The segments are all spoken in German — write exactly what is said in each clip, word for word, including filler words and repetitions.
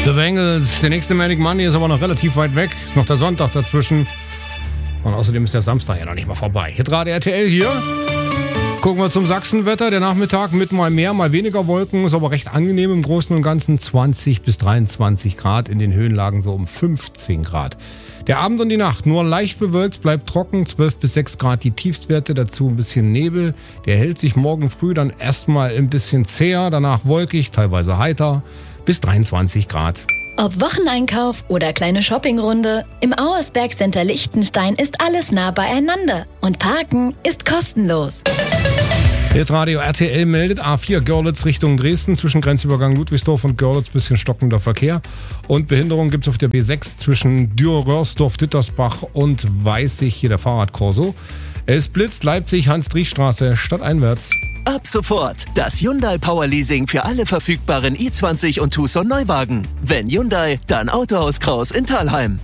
The Bengals, der nächste Manic Monday ist aber noch relativ weit weg. Ist noch der Sonntag dazwischen. Und außerdem ist der Samstag ja noch nicht mal vorbei. Hitradio R T L hier. Gucken wir zum Sachsenwetter. Der Nachmittag mit mal mehr, mal weniger Wolken. Ist aber recht angenehm im Großen und Ganzen. zwanzig bis dreiundzwanzig Grad. In den Höhenlagen so um fünfzehn Grad. Der Abend und die Nacht nur leicht bewölkt, bleibt trocken. zwölf bis sechs Grad die Tiefstwerte. Dazu ein bisschen Nebel. Der hält sich morgen früh dann erstmal ein bisschen zäher. Danach wolkig, teilweise heiter. Bis dreiundzwanzig Grad. Ob Wocheneinkauf oder kleine Shoppingrunde, im Auersberg Center Liechtenstein ist alles nah beieinander. Und Parken ist kostenlos. Hitradio R T L meldet A vier Görlitz Richtung Dresden. Zwischen Grenzübergang Ludwigsdorf und Görlitz bisschen stockender Verkehr. Und Behinderung gibt es auf der B sechs zwischen Dürr-Röhrsdorf-Dittersbach und Weißig, hier der Fahrradkorso. Es blitzt Leipzig, Hans-Driesch-Straße, stadteinwärts. Ab sofort das Hyundai Power Leasing für alle verfügbaren i zwanzig und Tucson Neuwagen. Wenn Hyundai, dann Autohaus Kraus in Thalheim.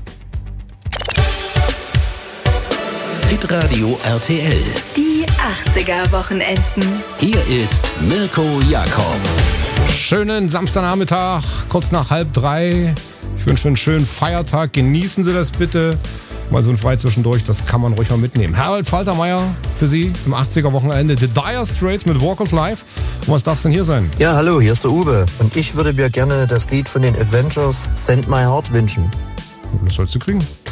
Hitradio R T L. Die achtziger-Wochenenden. Hier ist Mirko Jakob. Schönen Samstagnachmittag, kurz nach halb drei. Ich wünsche einen schönen Feiertag. Genießen Sie das bitte. Mal so ein Frei zwischendurch, das kann man ruhig mal mitnehmen. Harold Faltermeier für Sie im achtziger-Wochenende. The Dire Straits mit Walk of Life. Und was darf es denn hier sein? Ja, hallo, hier ist der Uwe. Und ich würde mir gerne das Lied von den Avengers Send My Heart wünschen. Das sollst du kriegen.